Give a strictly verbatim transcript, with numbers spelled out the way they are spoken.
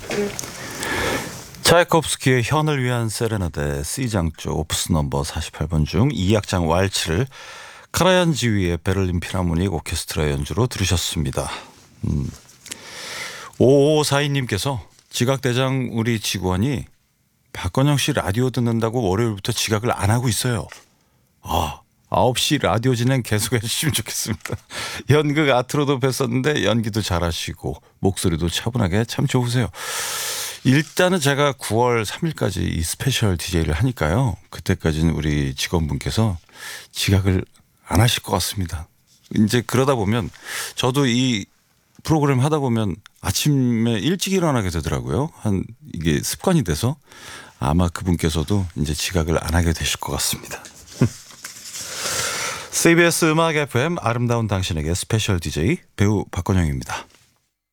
차이콥스키의 현을 위한 세레나데 C장조 오프스 넘버 사십팔 번 중 이 악장 왈츠를 카라얀 지휘의 베를린 필하모닉 오케스트라 연주로 들으셨습니다. 음. 오오사이 님께서 지각대장 우리 직원이 박건영 씨 라디오 듣는다고 월요일부터 지각을 안 하고 있어요. 아, 아홉 시 라디오 진행 계속 해주시면 좋겠습니다. 연극 아트로도 뵀었는데 연기도 잘하시고 목소리도 차분하게 참 좋으세요. 일단은 제가 구월 삼일까지 이 스페셜 디제이를 하니까요. 그때까지는 우리 직원분께서 지각을 안 하실 것 같습니다. 이제 그러다 보면 저도 이 프로그램 하다 보면 아침에 일찍 일어나게 되더라고요. 한 이게 습관이 돼서 아마 그분께서도 이제 지각을 안 하게 되실 것 같습니다. 씨비에스 음악 에프엠 아름다운 당신에게 스페셜 디제이 배우 박건영입니다.